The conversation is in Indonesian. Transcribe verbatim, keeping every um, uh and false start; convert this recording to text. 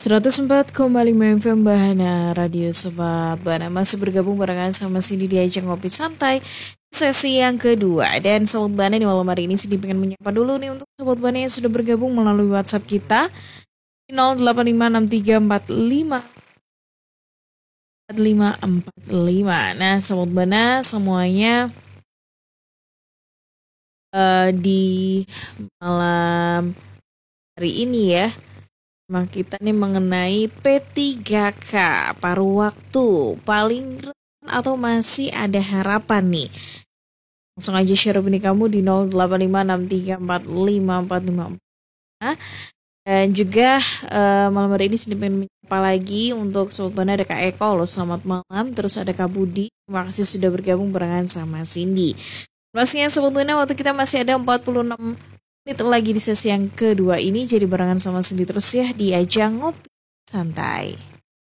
seratus empat koma lima F M Bahana Radio Sobat Bana masih bergabung barengan sama Cindy di ajang ngopi santai sesi yang kedua. Dan Sobat Bana di malam hari ini Cindy pengen menyapa dulu nih untuk Sobat Bana yang sudah bergabung melalui WhatsApp kita di nol delapan lima enam tiga empat lima empat lima empat lima. Nah Sobat Bana semuanya uh, di malam hari ini ya, memang kita nih mengenai P tiga K, paruh waktu, paling rentan atau masih ada harapan nih. Langsung aja share opini kamu di nol delapan lima enam tiga empat lima empat lima empat. Dan juga uh, malam hari ini sedang menyapa lagi untuk Sobat Bana ada Kak Eko loh, selamat malam. Terus ada Kak Budi, terima kasih sudah bergabung barengan sama Cindy. Pastinya Sobat Bana waktu kita masih ada empat puluh enam menit lagi di sesi yang kedua ini, jadi barengan sama Cindy terus ya di ajang ngopi santai.